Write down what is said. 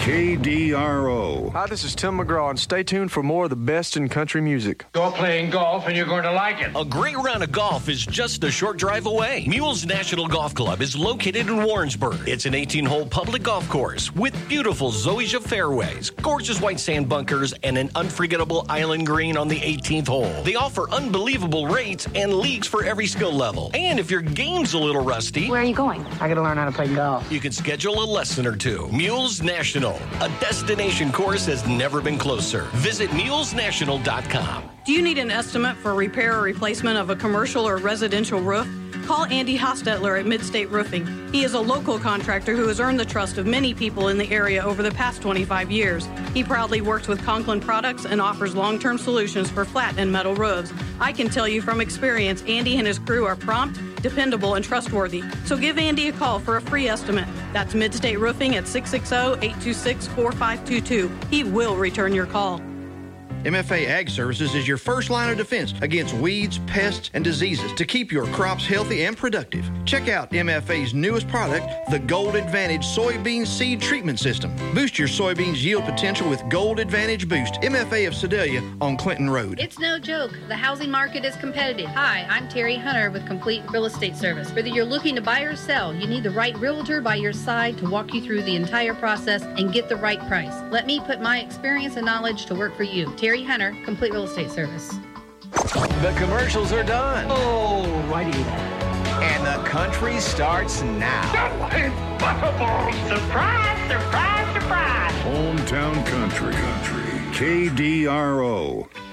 KDRO. Hi, this is Tim McGraw, and stay tuned for more of the best in country music. Go playing golf, and you're going to like it. A great round of golf is just a short drive away. Mules National Golf Club is located in Warrensburg. It's an 18-hole public golf course with beautiful zoysia fairways, gorgeous white sand bunkers, and an unforgettable island green on the 18th hole. They offer unbelievable rates and leagues for every skill level. And if your game's a little rusty, where are you going? I gotta learn how to play golf. You can schedule a lesson or two. Mules National, a destination course has never been closer. Visit mulesnational.com. Do you need an estimate for repair or replacement of a commercial or residential roof? Call Andy Hostetler at Midstate Roofing. He is a local contractor who has earned the trust of many people in the area over the past 25 years. He proudly works with Conklin Products and offers long-term solutions for flat and metal roofs. I can tell you from experience, Andy and his crew are prompt, dependable, and trustworthy. So give Andy a call for a free estimate. That's Midstate Roofing at 660-826-4522. He will return your call. MFA Ag Services is your first line of defense against weeds, pests, and diseases to keep your crops healthy and productive. Check out MFA's newest product, the Gold Advantage Soybean Seed Treatment System. Boost your soybeans' yield potential with Gold Advantage Boost. MFA of Sedalia on Clinton Road. It's no joke. The housing market is competitive. Hi, I'm Terry Hunter with Complete Real Estate Service. Whether you're looking to buy or sell, you need the right realtor by your side to walk you through the entire process and get the right price. Let me put my experience and knowledge to work for you. Terry Hunter, Complete Real Estate Service. The commercials are done. Oh, righty. And the country starts now. Surprise, surprise, surprise. Hometown Country. KDRO.